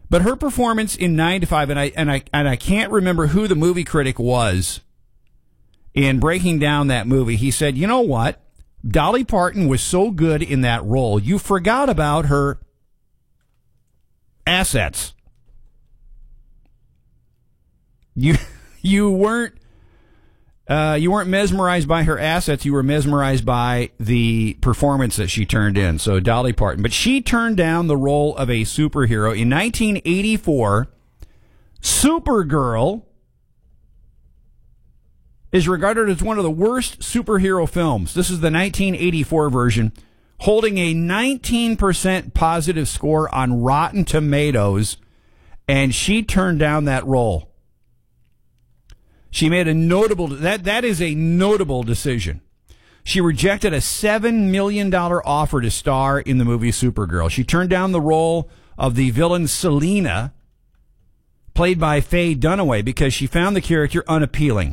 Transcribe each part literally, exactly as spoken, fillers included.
But her performance in nine to five, and I and I and I can't remember who the movie critic was in breaking down that movie. He said, "You know what? Dolly Parton was so good in that role, you forgot about her assets. You you weren't uh, you weren't mesmerized by her assets. You were mesmerized by the performance that she turned in." So Dolly Parton, but she turned down the role of a superhero in nineteen eighty-four. Supergirl is regarded as one of the worst superhero films. This is the nineteen eighty-four version, holding a nineteen percent positive score on Rotten Tomatoes, and she turned down that role. She made a notable, that that is a notable decision. She rejected a seven million dollars offer to star in the movie Supergirl. She turned down the role of the villain Selena, played by Faye Dunaway, because she found the character unappealing.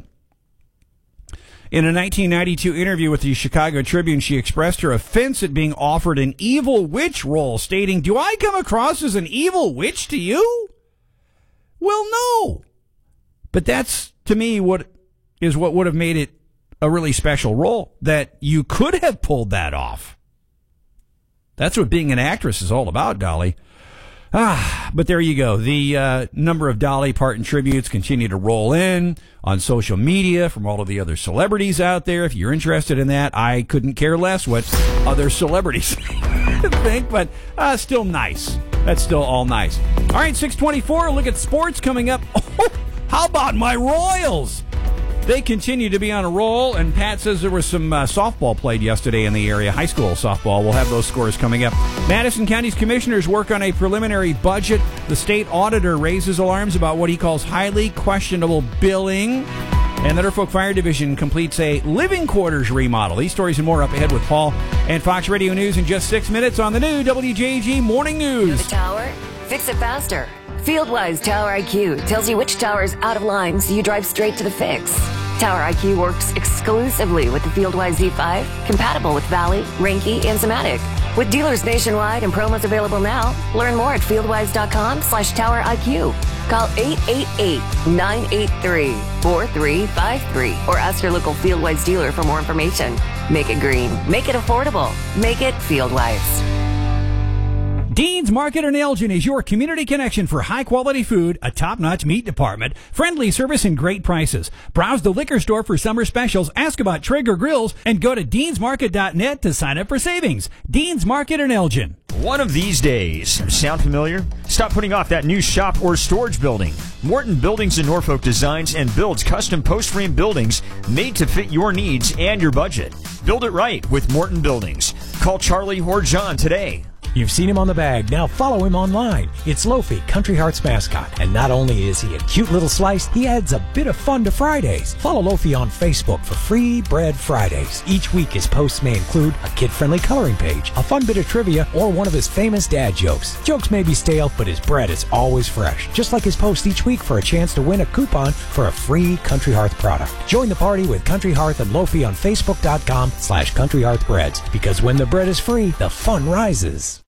In a nineteen ninety-two interview with the Chicago Tribune, she expressed her offense at being offered an evil witch role, stating, "Do I come across as an evil witch to you?" Well, no. But that's, to me, what is what would have made it a really special role, that you could have pulled that off. That's what being an actress is all about, Dolly. Ah, but there you go. The uh, number of Dolly Parton tributes continue to roll in on social media from all of the other celebrities out there. If you're interested in that, I couldn't care less what other celebrities think, but uh, still nice. That's still all nice. All right, six twenty-four, look at sports coming up. Oh, how about my Royals? They continue to be on a roll, and Pat says there was some uh, softball played yesterday in the area, high school softball. We'll have those scores coming up. Madison County's commissioners work on a preliminary budget. The state auditor raises alarms about what he calls highly questionable billing. And the Norfolk Fire Division completes a living quarters remodel. These stories and more up ahead with Paul and Fox Radio News in just six minutes on the new W J G Morning News. The tower? Fix it faster. FieldWise Tower I Q tells you which tower is out of line so you drive straight to the fix. Tower I Q works exclusively with the FieldWise Z five, compatible with Valley, Reinke, and Zematic. With dealers nationwide and promos available now, learn more at fieldwise.com slash Tower IQ. Call eight eight eight, nine eight three, four three five three or ask your local FieldWise dealer for more information. Make it green. Make it affordable. Make it FieldWise. Dean's Market in Elgin is your community connection for high-quality food, a top-notch meat department, friendly service, and great prices. Browse the liquor store for summer specials, ask about Traeger grills, and go to deans market dot net to sign up for savings. Dean's Market in Elgin. One of these days. Sound familiar? Stop putting off that new shop or storage building. Morton Buildings in Norfolk designs and builds custom post-frame buildings made to fit your needs and your budget. Build it right with Morton Buildings. Call Charlie or John today. You've seen him on the bag. Now follow him online. It's Lofi, Country Heart's mascot. And not only is he a cute little slice, he adds a bit of fun to Fridays. Follow Lofi on Facebook for Free Bread Fridays. Each week his posts may include a kid-friendly coloring page, a fun bit of trivia, or one of his famous dad jokes. Jokes may be stale, but his bread is always fresh. Just like his post each week for a chance to win a coupon for a free Country Hearth product. Join the party with Country Hearth and Lofi on Facebook.com slash Country Hearth Breads. Because when the bread is free, the fun rises.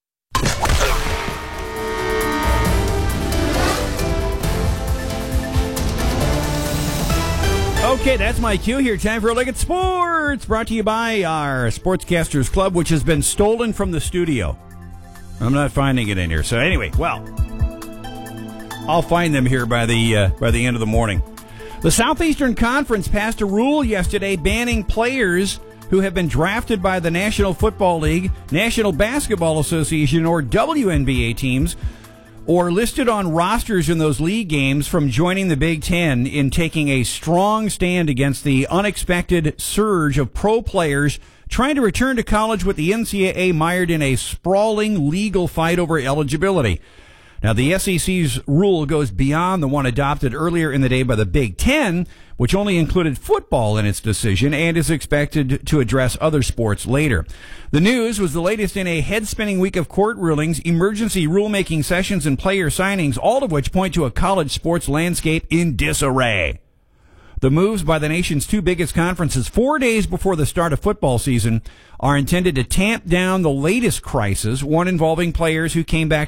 Okay, that's my cue here. Time for a look at sports. Brought to you by our Sportscasters Club, which has been stolen from the studio. I'm not finding it in here. So anyway, well, I'll find them here by the uh, by the end of the morning. The Southeastern Conference passed a rule yesterday banning players who have been drafted by the National Football League, National Basketball Association, or W N B A teams, or listed on rosters in those league games from joining the Big Ten in taking a strong stand against the unexpected surge of pro players trying to return to college with the N C double A mired in a sprawling legal fight over eligibility. Now, the S E C's rule goes beyond the one adopted earlier in the day by the Big Ten, which only included football in its decision and is expected to address other sports later. The news was the latest in a head-spinning week of court rulings, emergency rulemaking sessions, and player signings, all of which point to a college sports landscape in disarray. The moves by the nation's two biggest conferences four days before the start of football season are intended to tamp down the latest crisis, one involving players who came back